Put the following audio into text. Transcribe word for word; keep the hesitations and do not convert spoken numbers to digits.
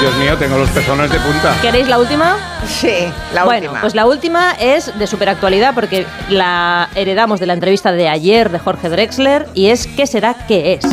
Dios mío, tengo los pezones de punta. ¿Queréis la última? Sí, la bueno, última. Pues la última es de superactualidad porque la heredamos de la entrevista de ayer de Jorge Drexler y es ¿qué será qué es?